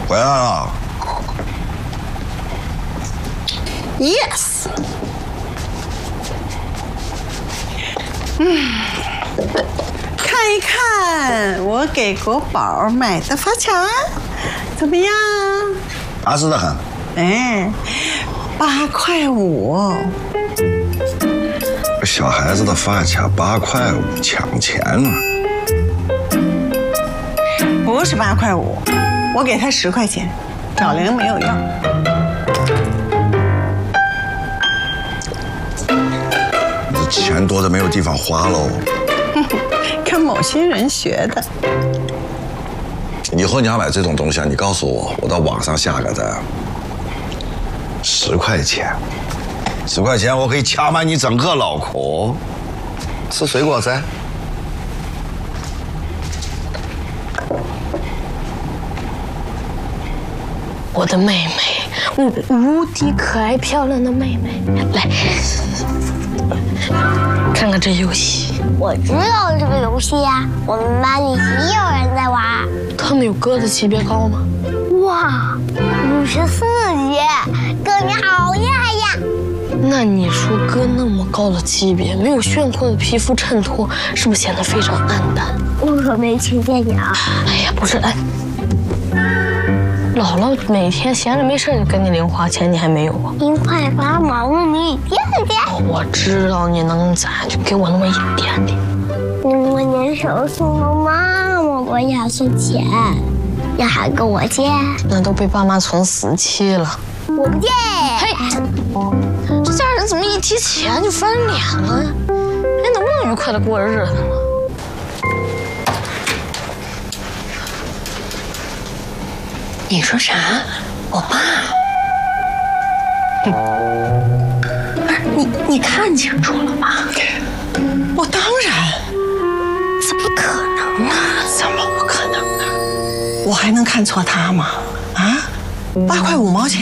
回来了。 Yes。看一看我给国宝买的发卡，怎么样？ 踏实得很。 哎，8块5。 小孩子的发卡8块5，抢钱啊！ 不是8块5，我给他10块钱，找零没有用。 你钱多的没有地方花喽。 跟某些人学的。 以后你要买这种东西啊，你告诉我，我到网上下个单。10块钱，10块钱我可以掐满你整个脑壳。吃水果噻。 我的妹妹，我无敌可爱漂亮的妹妹，来，看看这游戏。 我知道这个游戏呀，我们班里也有人在玩。 他们有哥的级别高吗？ 哇，54级，哥你好厉害呀！ 那你说哥那么高的级别，没有炫酷的皮肤衬托，是不是显得非常暗淡？ 我可没听见你啊！ 哎呀，不是，哎，姥姥每天闲着没事就给你零花钱，你还没有啊？ 您快帮忙，你一点点。 我知道你能攒，就给我那么一点点。 我手送了那么多压岁钱，你还跟我借？ 那都被爸妈存死期了。 我不借。 嘿，这家人怎么一提钱就翻脸了？哎，能不能愉快的过日子呢？ 你说啥？我爸？不是你看清楚了吗？ 我当然。 怎么可能呢？ 怎么不可能呢？我还能看错他吗？啊，8块5毛钱。